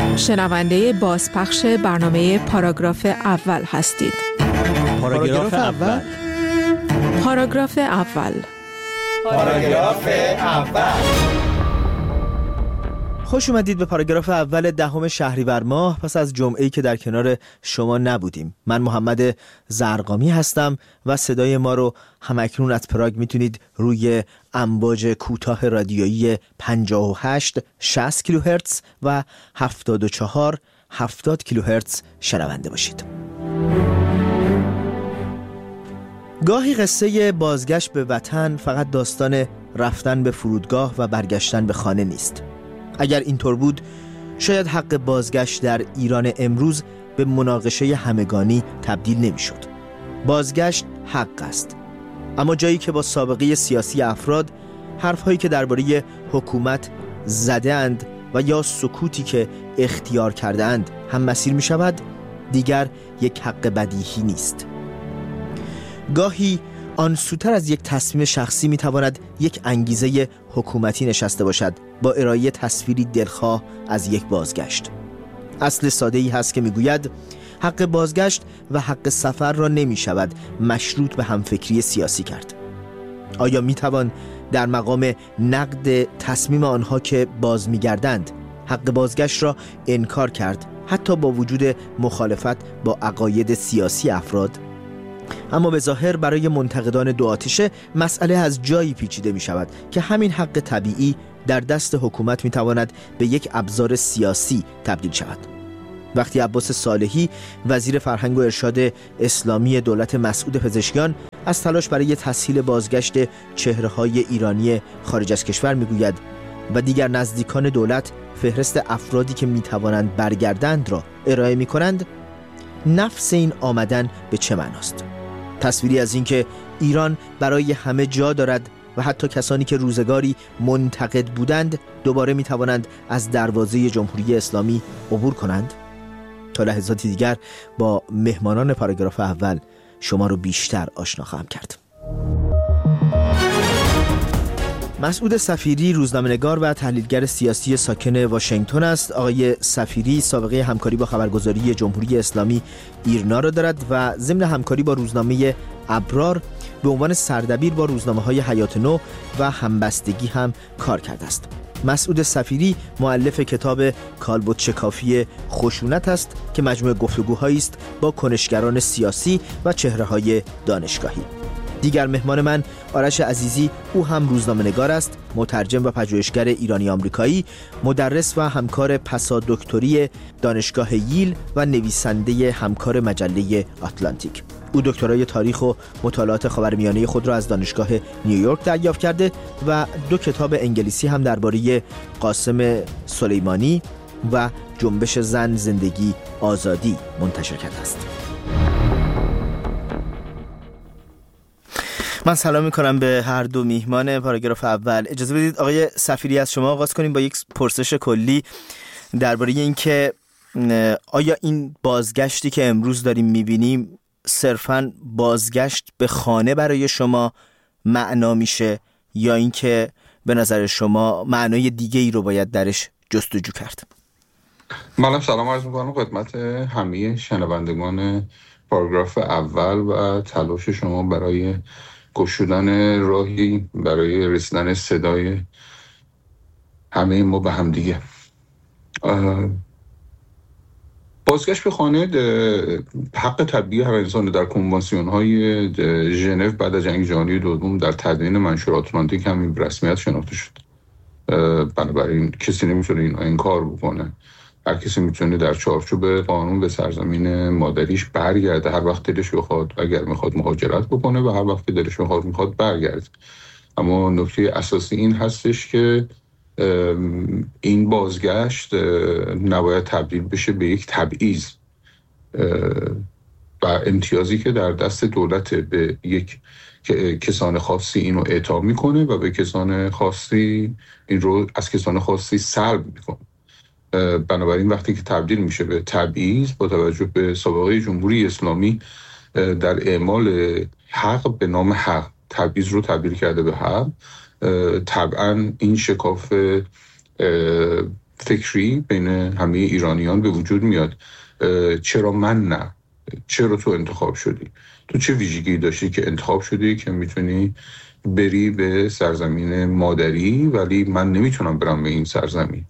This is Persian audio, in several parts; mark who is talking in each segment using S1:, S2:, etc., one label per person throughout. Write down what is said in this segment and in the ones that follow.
S1: شنونده بازپخش برنامه پاراگراف اول هستید.
S2: پاراگراف اول.
S1: پاراگراف اول.
S2: پاراگراف اول. خوش اومدید به پاراگراف اول 10 شهریور ماه پس از جمعه‌ای که در کنار شما نبودیم. من محمد زرقامی هستم و صدای ما رو همکنون از پراگ میتونید روی امواج کوتاه رادیویی 58 60 کیلوهرتز و 74 70 کیلوهرتز شنونده باشید. گاهی قصه بازگشت به وطن فقط داستان رفتن به فرودگاه و برگشتن به خانه نیست. اگر اینطور بود شاید حق بازگشت در ایران امروز به مناقشه همگانی تبدیل نمی‌شد. بازگشت حق است، اما جایی که با سابقه سیاسی افراد حرف‌هایی که درباره حکومت زده‌اند و یا سکوتی که اختیار کرده‌اند هم مسیر می‌شود، دیگر یک حق بدیهی نیست. گاهی آن سوتر از یک تصمیم شخصی میتواند یک انگیزه حکومتی نشسته باشد با ارائه تصویری دلخواه از یک بازگشت. اصل ساده‌ای هست که میگوید حق بازگشت و حق سفر را نمیشود مشروط به همفکری سیاسی کرد. آیا میتوان در مقام نقد تصمیم آنها که باز میگردند حق بازگشت را انکار کرد، حتی با وجود مخالفت با عقاید سیاسی افراد؟ اما به ظاهر برای منتقدان دو آتشه مسئله از جایی پیچیده می شود که همین حق طبیعی در دست حکومت می تواند به یک ابزار سیاسی تبدیل شود. وقتی عباس صالحی وزیر فرهنگ و ارشاد اسلامی دولت مسعود پزشکیان از تلاش برای تسهیل بازگشت چهره‌های ایرانی خارج از کشور می گوید و دیگر نزدیکان دولت فهرست افرادی که می توانند برگردند را ارائه می کنند، نفس این آمدن به چه معناست؟ تصویری از این که ایران برای همه جا دارد و حتی کسانی که روزگاری منتقد بودند دوباره می توانند از دروازه جمهوری اسلامی عبور کنند. تا لحظاتی دیگر با مهمانان پاراگراف اول شما رو بیشتر آشنا خواهم کرد. مسعود صفیری روزنامه‌نگار و تحلیلگر سیاسی ساکن واشنگتن است. آقای صفیری سابقه همکاری با خبرگزاری جمهوری اسلامی ایرنا را دارد و ضمن همکاری با روزنامه ابرار به عنوان سردبیر با روزنامه‌های حیات نو و همبستگی هم کار کرده است. مسعود صفیری مؤلف کتاب کالبد شکافی خشونت است که مجموعه گفتگوهایی است با کنشگران سیاسی و چهره‌های دانشگاهی. دیگر مهمان من آرش عزیزی، او هم روزنامه‌نگار است، مترجم و پژوهشگر ایرانی آمریکایی، مدرس و همکار پسادکتری دانشگاه ییل و نویسنده همکار مجله آتلانتیک. او دکترای تاریخ و مطالعات خاورمیانه خود را از دانشگاه نیویورک دریافت کرده و 2 کتاب انگلیسی هم درباره قاسم سلیمانی و جنبش زن زندگی آزادی منتشر کرده است. من سلام میکنم به هر دو میهمان پاراگراف اول. اجازه بدید آقای صفیری از شما آغاز کنیم با یک پرسش کلی درباره این که آیا این بازگشتی که امروز داریم میبینیم صرفاً بازگشت به خانه برای شما معنا میشه یا اینکه به نظر شما معنای دیگه ای رو باید درش جستجو کرد؟
S3: من سلام عرض میکنم خدمت همه شنوندگان پاراگراف اول و تلاش شما برای گشودن راهی برای رسیدن صدای همه ما به هم دیگه. بازگشت به خانه حق طبیعی هر انسان در کنوانسیون‌های ژنو بعد از جنگ جهانی دوم در تدوین منشور آتلانتیک هم رسمیت شناخته شد. بنابراین کسی نمیتونه این انکار بکنه. هر کسی میتونه در چارچوب قانون به سرزمین مادریش برگرده هر وقت دلش بخواد، اگر میخواد مهاجرت بکنه و هر وقت دلش میخواد برگرده. اما نکته اساسی این هستش که این بازگشت نباید تبدیل بشه به یک تبعیض و امتیازی که در دست دولت به یک کسان خاصی اینو اعطا میکنه و به کسان خاصی این رو از کسان خاصی سلب میکنه. بنابراین وقتی که تبدیل میشه به تبعیض با توجه به سابقه جمهوری اسلامی در اعمال حق به نام حق تبعیض رو تبدیل کرده به حق، طبعا این شکاف فکری بین همه ایرانیان به وجود میاد. چرا من نه؟ چرا تو انتخاب شدی؟ تو چه ویژگی داشتی که انتخاب شدی که میتونی بری به سرزمین مادری ولی من نمیتونم برم به این سرزمین؟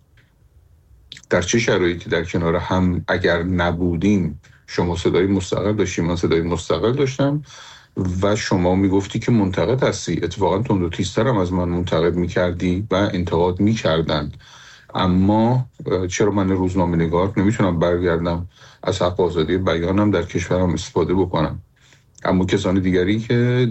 S3: در چه شرایطی در کنار هم اگر نبودیم شما صدای مستقل داشتی، من صدای مستقل داشتم و شما میگفتی که منتقد هستی، اتفاقا تند و تیزترم از من منتقد میکردی و انتقاد میکردن. اما چرا من روزنامه نگار نمیتونم برگردم از حق آزادی بیانم در کشورم استفاده بکنم؟ اما کسان دیگری که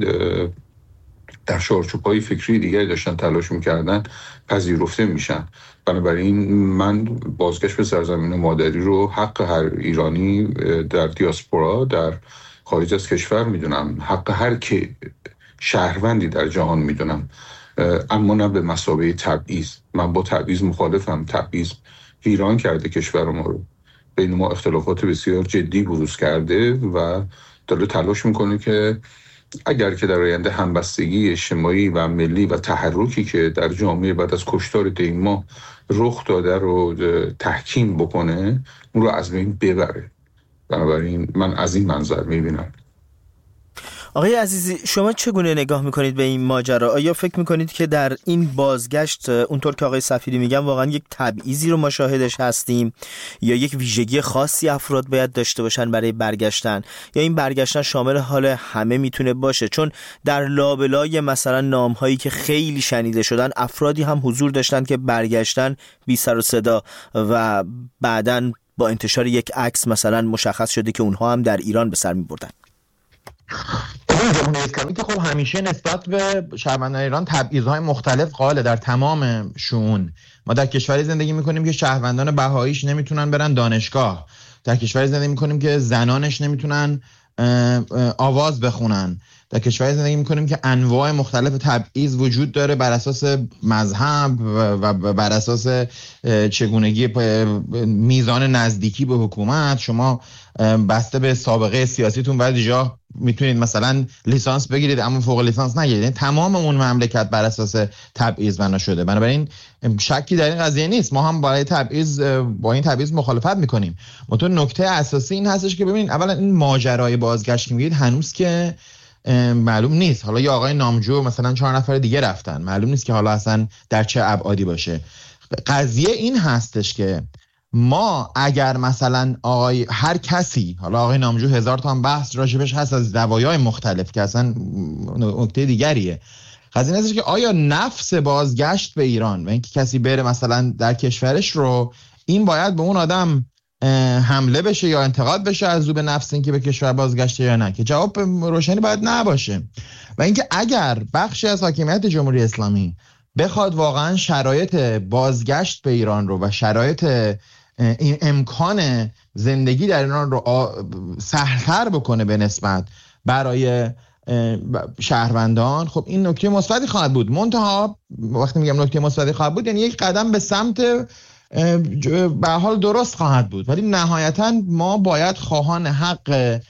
S3: در چارچوب‌های فکری دیگری داشتن تلاش میکردن پذیرفته میشن. بنابراین من بازگشت به سرزمین مادری رو حق هر ایرانی در دیاسپورا در خارج از کشور میدونم، حق هر که شهروندی در جهان میدونم، اما نه به مثابه تبعیض. من با تبعیض مخالفم. تبعیض ویران کرده کشور ما رو، بین ما اختلافات بسیار جدی بروز کرده و داره تلاش میکنه که اگر که در آینده همبستگی اجتماعی و ملی و تحرکی که در جامعه بعد از کشتار دیما رخ داده رو تحکیم بکنه، اون رو از بین ببره. بنابراین من از این منظر میبینم.
S2: آقای عزیزی، شما چگونه نگاه میکنید به این ماجرا؟ آیا فکر میکنید که در این بازگشت اونطور که آقای صفیری میگن واقعا یک تبعیضی رو ما شاهدش هستیم، یا یک ویژگی خاصی افراد باید داشته باشن برای برگشتن، یا این برگشتن شامل حال همه میتونه باشه؟ چون در لابلای مثلا نامهایی که خیلی شنیده شدن افرادی هم حضور داشتن که برگشتن بی سر و صدا و بعداً با انتشار یک عکس مثلا مشخص شده که اونها هم در ایران به سر میبردن.
S4: جمهوری اسلامی که خب همیشه نسبت به شهروندان ایران تبعیض‌های مختلف قائله در تمام شؤون. ما در کشوری زندگی میکنیم که شهروندان بهاییش نمیتونن برن دانشگاه، در کشوری زندگی میکنیم که زنانش نمیتونن آواز بخونن، در کشوری زندگی میکنیم که انواع مختلف تبعیض وجود داره بر اساس مذهب و بر اساس چگونگی میزان نزدیکی به حکومت. شما بسته به سابقه سیاسیتون بعضی جا میتونید مثلا لیسانس بگیرید اما فوق لیسانس نگیرید. تمام اون مملکت بر اساس تبعیض بنا شده. بنابراین شکی در این قضیه نیست، ما هم با این تبعیض مخالفت میکنیم. منتها نکته اساسی این هستش که ببینید اولا این ماجرای بازگشت که میگید هنوز که معلوم نیست. حالا یا آقای نامجو مثلا 4 نفر دیگه رفتن، معلوم نیست که حالا اصلا در چه ابعادی باشه. قضیه این هستش که ما اگر مثلا هر کسی، حالا آقای نامجو 1000 تا هم بحث راجبش هست از زوایای مختلف که اصلا نکته دیگریه. قضیه این هستش که آیا نفس بازگشت به ایران و اینکه کسی بره مثلا در کشورش رو، این باید به اون آدم حمله بشه یا انتقاد بشه از رو به نفس اینکه به کشور بازگشته یا نه؟ که جواب روشنی باید نباشه. و اینکه اگر بخشی از حاکمیت جمهوری اسلامی بخواد واقعا شرایط بازگشت به ایران رو و شرایط امکان زندگی در ایران رو سهل‌تر بکنه به نسبت برای شهروندان، خب این نکته مثبتی خواهد بود. منتها وقتی میگم نکته مثبتی خواهد بود یعنی یک قدم به سمت به حال درست خواهد بود. ولی نهایتا ما باید خواهان حق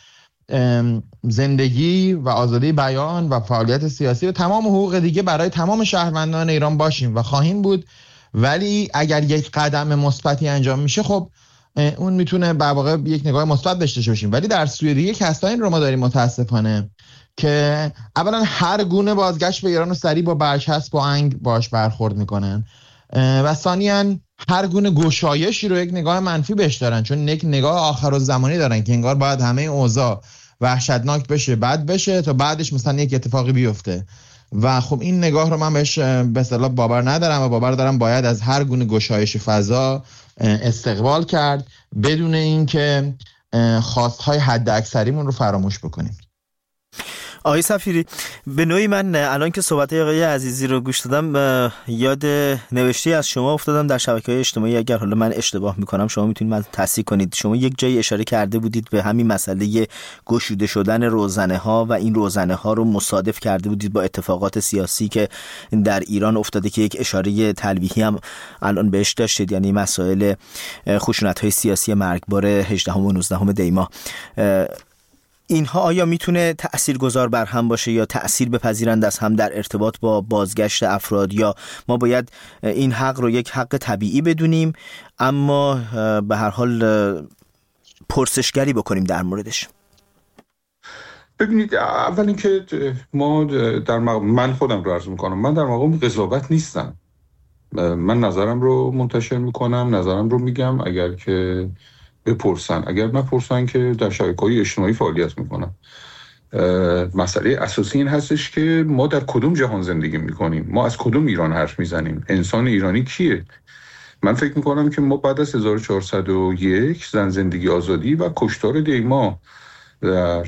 S4: زندگی و آزادی بیان و فعالیت سیاسی و تمام حقوق دیگه برای تمام شهروندان ایران باشیم و خواهیم بود. ولی اگر یک قدم مثبتی انجام میشه خب اون میتونه به واقع یک نگاه مثبت داشته باشیم. ولی در سوی دیگه کسایی رو ما داریم متاسفانه که اولا هر گونه بازگشت به ایران رو سریع با برچسب و انگ باش برخورد میکنن و ثانیاً هر گونه گشایشی رو یک نگاه منفی بهش دارن، چون یک نگاه آخرالزمانی دارن که انگار باید همه اوضاع وحشتناک بشه، بد بشه تا بعدش مثلا یک اتفاقی بیفته. و خب این نگاه رو من بهش به اصطلاح باور ندارم و باور دارم باید از هر گونه گشایش فضا استقبال کرد بدون اینکه خواستهای حد اکثریمون رو فراموش بکنیم.
S2: آقای صفیری، به نوعی من الان که صحبت آقای عزیزی رو گوش دادم یاد نوشته از شما افتادم در شبکه‌های اجتماعی. اگر حالا من اشتباه میکنم شما میتونید من تصحیح کنید. شما یک جایی اشاره کرده بودید به همین مسئله گشوده شدن روزنه ها و این روزنه ها رو مصادف کرده بودید با اتفاقات سیاسی که در ایران افتاده که یک اشاره تلویحی هم الان بهش داشتید، یعنی مسائل خشونت‌های سیاسی مرگبار 18 و 19 دی ماه. اینها آیا میتونه تأثیرگذار بر هم باشه یا تأثیر بپذیرند از هم در ارتباط با بازگشت افراد، یا ما باید این حق رو یک حق طبیعی بدونیم اما به هر حال پرسشگری بکنیم در موردش؟
S3: ببینید، اول اینکه ما من خودم رو عرض میکنم، من در مقام قضاوت نیستم. من نظرم رو منتشر میکنم، نظرم رو میگم. اگر که بپرسن، اگر نپرسن که در شبکه‌های اجتماعی فعالیت میکنم. مسئله اساسی این هستش که ما در کدوم جهان زندگی میکنیم، ما از کدوم ایران حرف میزنیم، انسان ایرانی کیه. من فکر میکنم که ما بعد از 1401 زن زندگی آزادی و کشتار دیما در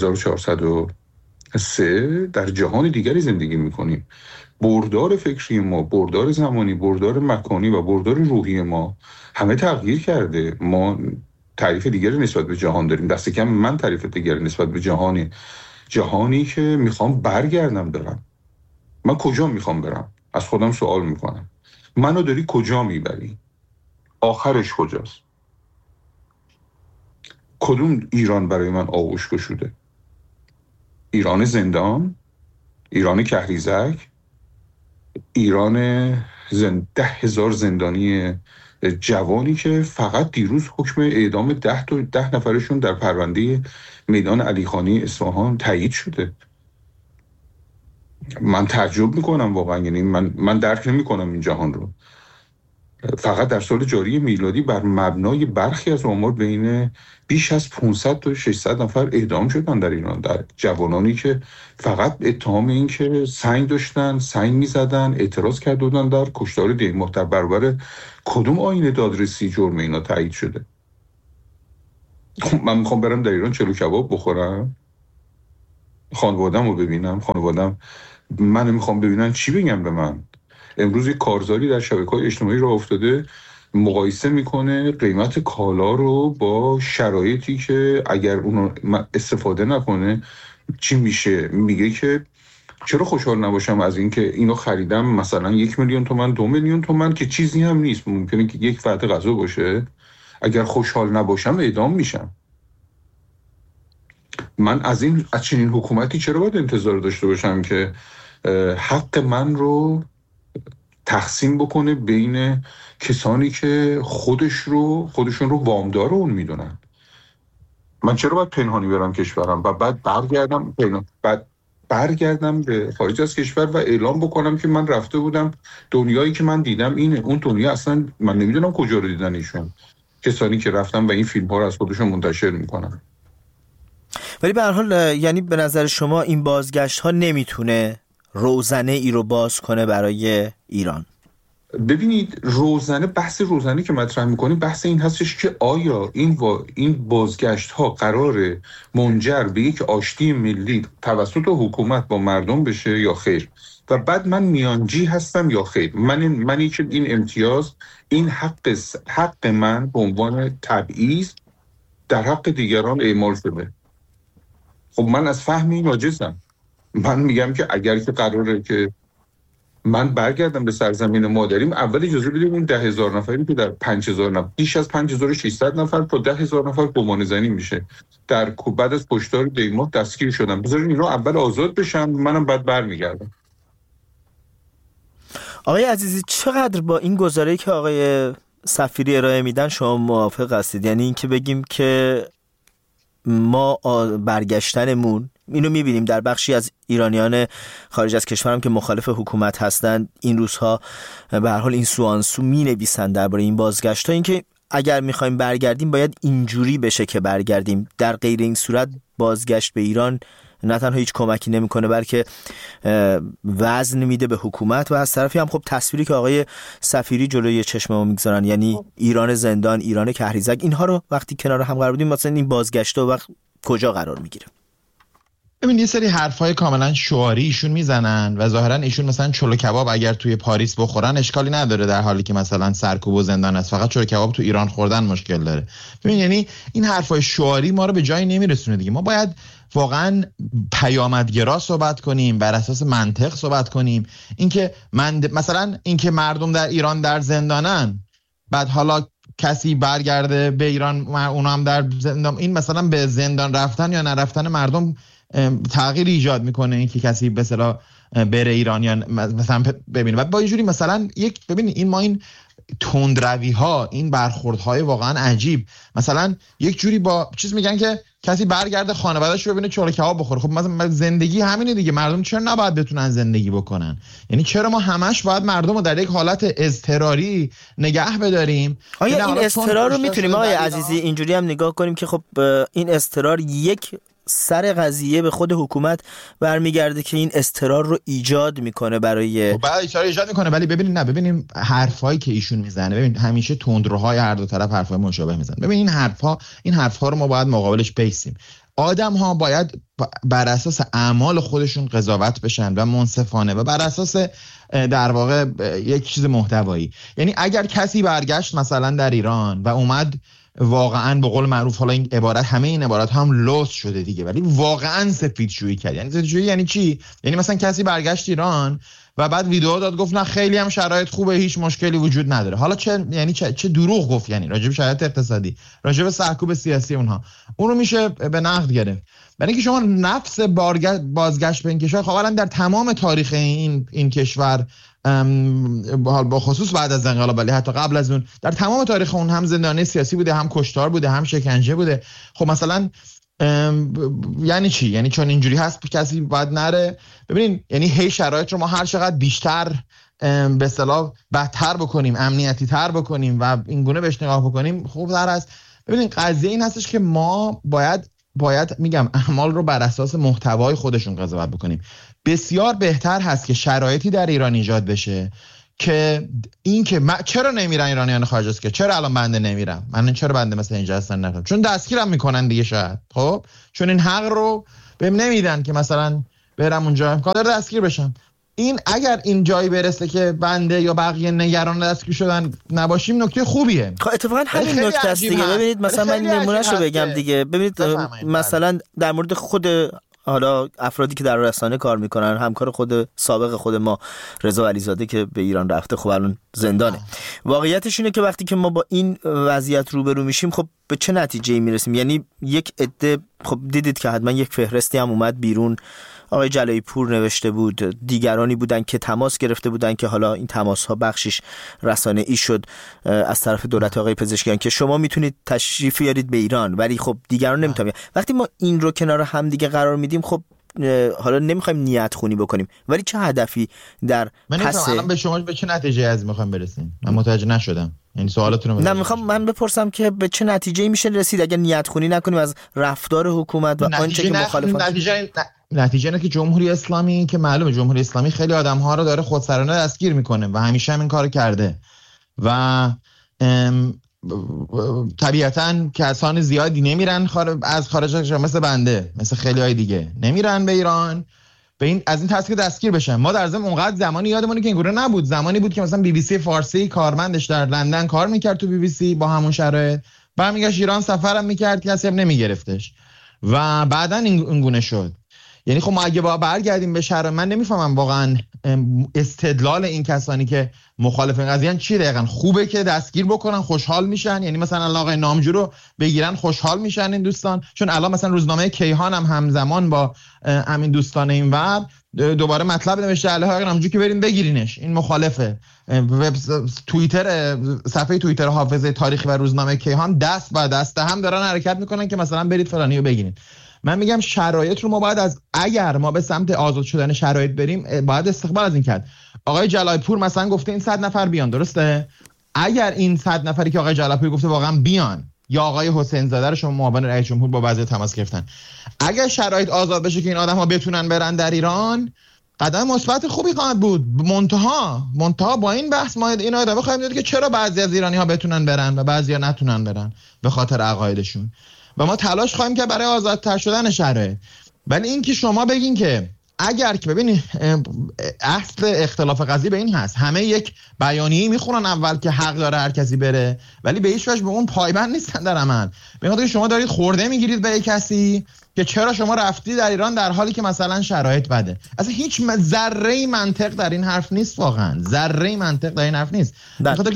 S3: 1403 در جهان دیگری زندگی میکنیم. بردار فکری ما، بردار زمانی، بردار مکانی و بردار روحی ما همه تغییر کرده. ما تعریف دیگری نسبت به جهان داریم، دست کم من تعریف دیگری نسبت به جهانی که میخوام برگردم برم. من کجا میخوام برم؟ از خودم سوال میکنم. منو داری کجا میبری؟ آخرش کجاست؟ کدوم ایران برای من آغوش گشوده؟ ایران زندان؟ ایران کهریزک؟ ایران 10,000 زندانی جوانی که فقط دیروز حکم اعدام 10 نفرشون در پرونده میدان علیخانی اصفهان تایید شده. من تعجب میکنم واقعا، یعنی من درک نمیکنم این جهان رو. فقط در سال جاری میلادی بر مبنای برخی از آمار بین بیش از 500 تا 600 نفر اعدام شدن در ایران، در جوانانی که فقط اتهام این که سنگ داشتن، سنگ میزدن، اعتراض کرده بودن در کشتار دیما. در برابر کدوم آیین دادرسی جرم اینا تایید شده؟ من میخوام برم در ایران چلو کباب بخورم، خانوادم رو ببینم، خانوادم من میخوام ببینن چی بگم به من. امروز یک کارزاری در شبکه‌های اجتماعی راه افتاده، مقایسه میکنه قیمت کالا رو با شرایطی که اگر اونو استفاده نکنه چی میشه. میگه که چرا خوشحال نباشم از این که اینو خریدم مثلا 1 میلیون تومان، 2 میلیون تومان که چیزی هم نیست، ممکنه که یک فعده غذا باشه. اگر خوشحال نباشم اعدام میشم. من از چنین حکومتی چرا باید انتظار داشته باشم که حق من رو تقسیم بکنه بین کسانی که خودشون رو وامدار اون میدونن؟ من چرا باید پنهانی برم کشورم و بعد برگردم به خارج از کشور و اعلام بکنم که من رفته بودم، دنیایی که من دیدم اینه. اون دنیا اصلا من نمیدونم کجا رو دیدن ایشون، کسانی که رفتن و این فیلم ها رو از خودشون منتشر میکنن.
S2: ولی به هر حال یعنی به نظر شما این بازگشت ها نمیتونه روزنه ای رو باز کنه برای ایران؟
S3: ببینید، بحث روزنه که مطرح میکنیم بحث این هستش که آیا این بازگشت ها قراره منجر به یک آشتی ملی توسط حکومت با مردم بشه یا خیر؟ و بعد من میانجی هستم یا خیر؟ منی که این امتیاز، این حق من به عنوان تبعیض در حق دیگران اعمال شده. خب من از فهم این عاجزم. من میگم که اگر که قراره که من برگردم به سرزمین مادریم، اول اجازه بدیم اون 10,000 نفری که در 5,000 نفر، بیش از 5,600 نفر تا 10,000 نفر گمانه زنی میشه در بعد از کشتار دیما دستگیر شدن، بذارین اینا اول آزاد بشن، منم بعد برمیگردم.
S2: آقای عزیزی، چقدر با این گزاره‌ای که آقای سفیری ارائه میدن شما موافق هستید؟ یعنی این که بگیم که ما برگشتنمون، اینو میبینیم در بخشی از ایرانیان خارج از کشورم که مخالف حکومت هستند این روزها به هر حال این سو آن سو مینویسن درباره این بازگشت ها، این که اگر میخوایم برگردیم باید اینجوری بشه که برگردیم، در غیر این صورت بازگشت به ایران نه تنها هیچ کمکی نمیکنه بلکه وزن میده به حکومت. و از طرفی هم خب تصویری که آقای سفیری جلوی چشم ما میگذارن، یعنی ایران زندان، ایران کهریزک، اینها رو وقتی کنار هم قرار بدیم مثلا این بازگشت وقت کجا قرار میگیره؟
S4: ببین یه سری حرفای کاملا شعاری ایشون میزنن و ظاهرا ایشون مثلا چلو کباب اگر توی پاریس بخورن اشکالی نداره، در حالی که مثلا سرکوب و زندان است. فقط چلو کباب تو ایران خوردن مشکل داره. ببین یعنی این حرفای شعاری ما رو به جایی نمیرسونه دیگه. ما باید واقعا پیامدگرا صحبت کنیم، بر اساس منطق صحبت کنیم. اینکه مثلا اینکه مردم در ایران در زندانن، بعد حالا کسی برگرده به ایران اونم هم در زندان، این مثلا به زندان رفتن یا نرفتن مردم تغییر ایجاد میکنه این که کسی به اصطلاح بره ایران یا مثلا ببینید بعد با یه جوری مثلا ببینید این ما این تندروی ها، این برخوردهای واقعا عجیب، مثلا یک جوری با چیز میگن که کسی برگرده خانواده‌اش رو ببینه چوره کباب بخوره. خب مثلا زندگی همینه دیگه، مردم چرا نباید بتونن زندگی بکنن؟ یعنی چرا ما همش باید مردم رو در یک حالت اضطراری نگه بداریم؟
S2: آیا این اضطرار رو میتونیم آقای عزیزی اینجوری هم نگاه کنیم که خب این اضطرار یک سر قضیه به خود حکومت برمیگرده که این اضطرار رو ایجاد میکنه برای
S4: اضطرار ایجاد میکنه، ولی ببینیم حرفایی که ایشون میزنه، ببین همیشه تندروهای هر دو طرف حرفای مشابه میزنن. ببین این حرفا رو ما باید مقابلش بیستیم. آدم ها باید بر اساس اعمال خودشون قضاوت بشن و منصفانه و بر اساس در واقع یک چیز محتوایی. یعنی اگر کسی برگشت مثلا در ایران و اومد واقعا به قول معروف، حالا این عبارت همه این عبارات هم لوس شده دیگه، ولی واقعا سفیدشویی کرد. یعنی سفیدشویی یعنی چی؟ یعنی مثلا کسی برگشت ایران و بعد ویدیو داد گفت نه خیلی هم شرایط خوبه، هیچ مشکلی وجود نداره. حالا چه دروغ گفت، یعنی راجع به شرایط اقتصادی، راجع به سرکوب سیاسی اونها، اون رو میشه به نقد گرفت. برای اینکه شما نفس بازگشت به این کشور، خب الان در تمام تاریخ این کشور با خصوص بعد از انقلاب، ولی حتی قبل از اون در تمام تاریخ اون هم زندانی سیاسی بوده، هم کشتار بوده، هم شکنجه بوده. خب مثلا یعنی چی؟ یعنی چون اینجوری هست کسی باید نره؟ ببینین یعنی هی شرایط رو ما هر چقدر بیشتر به اصطلاح بدتر بکنیم، امنیتی تر بکنیم و این گونه بهش نگاه بکنیم خوب‌تر است. ببینین قضیه این هستش که ما باید میگم اعمال رو بر اساس محتوای خودشون قضاوت بکنیم. بسیار بهتر هست که شرایطی در ایران ایجاد بشه که این که چرا نمیرن ایرانیان خارج از کشور؟ چرا الان بنده نمیرم؟ من چرا بنده مثلا اینجا هستن نرم؟ چون دستگیرم میکنن دیگه شاید. خب چون این حق رو بهم نمیدن که مثلا برم اونجا امکان داره دستگیر بشم. این اگر این جایی برسه که بنده یا بقیه نگران دستگیر شدن نباشیم نکته خوبیه.
S2: خب اتفاقا همین نکته است دیگه. ببینید مثلا من نمونهشو بگم دیگه. ببینید مثلا در مورد خود حالا افرادی که در رسانه کار میکنن، همکار خود سابق خود ما رضا علیزاده که به ایران رفته، خب الان زندانه. واقعیتش اینه که وقتی که ما با این وضعیت روبرو میشیم، خب به چه نتیجه‌ای میرسیم؟ یعنی یک عده، خب دیدید که حتما یک فهرستی هم اومد بیرون، آقای جلایی پور نوشته بود، دیگرانی بودن که تماس گرفته بودن که حالا این تماس ها بخشش رسانه‌ای شد از طرف دولت آقای پزشکیان که شما میتونید تشریف بیارید به ایران، ولی خب دیگران نمیتونن. وقتی ما این رو کنار هم دیگه قرار میدیم، خب حالا نمیخوایم نیت خونی بکنیم، ولی چه هدفی در پس؟
S4: الان به شما به چه نتیجه از میخوایم برسیم؟ من متوجه نشدم. یعنی سوالتون رو
S2: نه، میخوام من بپرسم که به چه نتیجه‌ای میشه رسید اگر نیت خونی نکنیم از رفتار حکومت و آنچه که مخالفان.
S4: نتیجه اینه که جمهوری اسلامی، که معلومه جمهوری اسلامی خیلی آدم‌ها رو داره خودسرانه دستگیر میکنه و همیشه هم این کارو کرده و طبیعتاً کسان زیادی نمیرن از خارج از مثل بنده، مثل خیلی های دیگه نمیرن به ایران از این تصدیق دستگیر بشن. ما در ضمن اونقدر زمانی یادمونه که این گونه نبود. زمانی بود که مثلا BBC فارسی کارمندش در لندن کار میکرد تو BBC با همون شرایط، برمیگشت ایران سفرم میکرد، کسی هم نمیگرفتش و بعداً این گونه شد. یعنی خب ما اگه با برگردیم به شرایط، من نمیفهمم واقعا استدلال این کسانی که مخالف این قضیه چی دقیقاً. خوبه که دستگیر بکنن، خوشحال میشن، یعنی مثلا آقای نامجو رو بگیرن خوشحال میشن این دوستان، چون الان مثلا روزنامه کیهان هم همزمان با همین دوستان اینور دوباره مطلب نوشته علیه آقای نامجو که بریم بگیرینش، این مخالفه. توییتر، صفحه توییتر حافظه تاریخی و روزنامه کیهان دست با دست هم دارن حرکت میکنن که مثلا برید فلانیو بگیرین. من میگم شرایط رو ما باید اگر ما به سمت آزاد شدن شرایط بریم، باید استقبال از این کرد. آقای جلایی پور مثلا گفته این 100 نفر بیان، درسته؟ اگر این 100 نفری که آقای جلایی پور گفته واقعا بیان، یا آقای حسین زاده رو شما معاون رئیس جمهور با وضعیت تماس گرفتن، اگر شرایط آزاد بشه که این آدم‌ها بتونن برن در ایران، قدم مثبت خوبی خواهد بود. منتها با این بحث ما این ادامه خواهیم داد که چرا بعضی از ایرانی‌ها بتونن برن و بعضیا نتونن برن به خاطر عقایدشون، و ما تلاش خواهیم که برای آزادتر شدن شرایط. ولی این که شما بگین که اگر که ببینید اصل اختلاف قضیه به این هست، همه یک بیانیه میخونن اول که حق داره هر کسی بره، ولی به هیچ وجه به اون پایبند نیستن در عمل. به خاطر شما دارید خورده میگیرید به یک کسی که چرا شما رفتی در ایران در حالی که مثلا شرایط بده. اصلا هیچ ذره منطق در این حرف نیست، واقعا ذره منطق در این حرف نیست. به خاطر که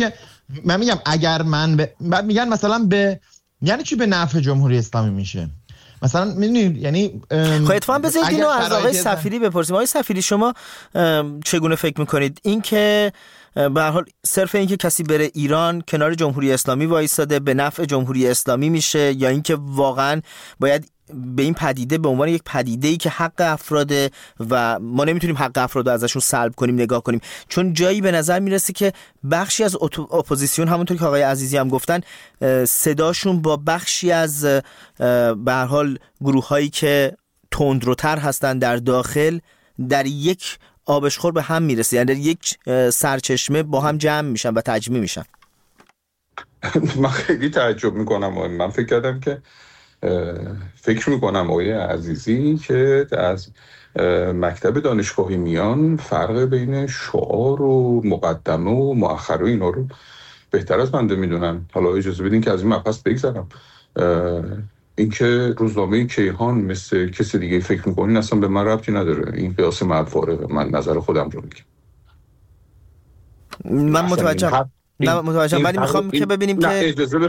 S4: من میگم اگر میگن مثلا یعنی چی به نفع جمهوری اسلامی میشه؟ مثلا میدونید یعنی
S2: خب اتفاقا بذارید اینو از آقای صفیری بپرسیم. آقای صفیری شما چگونه فکر میکنید این که به هر حال صرف این که کسی بره ایران کنار جمهوری اسلامی وایساده به نفع جمهوری اسلامی میشه، یا اینکه واقعا باید به این پدیده به عنوان یک پدیده‌ای که حق افراده و ما نمیتونیم حق افراد رو ازشون سلب کنیم نگاه کنیم؟ چون جایی به نظر میرسه که بخشی از اپوزیسیون، همونطور که آقای عزیزی هم گفتن، صداشون با بخشی از به هر حال گروه‌هایی که تندروتر هستن در داخل در یک آبشخور به هم میرسه، یعنی در یک سرچشمه با هم جمع میشن و تجمیع میشن.
S3: من خیلی تعجب میکنم. من فکر میکنم آقای عزیزی که از مکتب دانشگاهی میان فرق بین شعار و مقدمه و مؤخره اینا رو بهتر از بنده میدونن. حالا اجازه بدین که از این مبحث بگذرم. اینکه روزنامه کیهان مثل کسی دیگه فکر میکنین اصلا به من ربطی نداره. این قیاس معفاره. من نظر خودم رو میگم.
S2: من متوجهم ولی میخوام که ببینیم که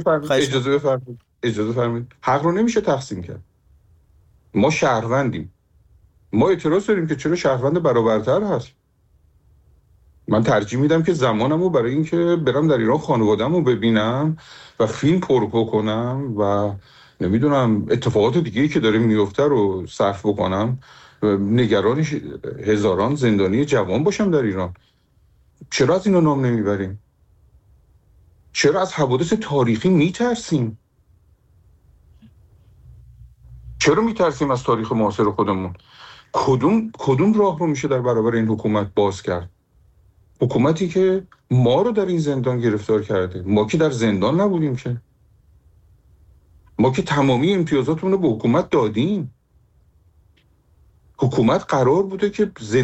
S3: اجازه بفرمایید. حق رو نمیشه تقسیم کرد. ما شهروندیم. ما اعتراض داریم که چرا شهروند برابرتر هست. من ترجیح میدم که زمانمو برای این که برم در ایران خانواده‌مو ببینم و فیلم پر بکنم و نمیدونم اتفاقات دیگه‌ای که داره میفته رو صرف بکنم، نگران هزاران زندانی جوان باشم در ایران. چرا از اینا نام نمیبریم؟ چرا از حوادث تاریخی میترسیم؟ چرا میترسیم از تاریخ معاصر خودمون؟ کدوم راه رو میشه در برابر این حکومت باز کرد؟ حکومتی که ما رو در این زندان گرفتار کرده. ما که در زندان نبودیم که. ما که تمامی امتیازاتمون رو به حکومت دادیم. حکومت قرار بوده که